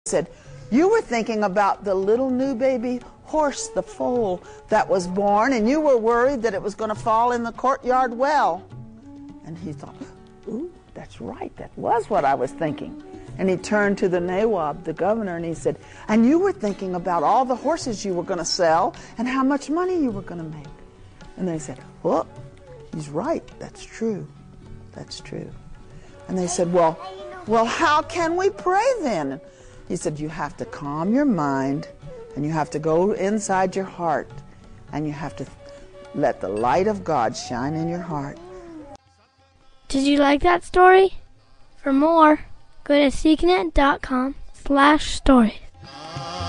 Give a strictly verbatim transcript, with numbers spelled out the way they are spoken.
said, you were thinking about the little new baby horse, the foal that was born, and you were worried that it was going to fall in the courtyard well. And he thought, ooh, that's right, that was what I was thinking. And he turned to the Nawab, the governor, and he said, and you were thinking about all the horses you were going to sell and how much money you were going to make. And they said, well, he's right, that's true, that's true. And they said, well, well, how can we pray then? He said, you have to calm your mind, and you have to go inside your heart, and you have to let the light of God shine in your heart. Did you like that story? For more, go to seeknet dot com slash stories.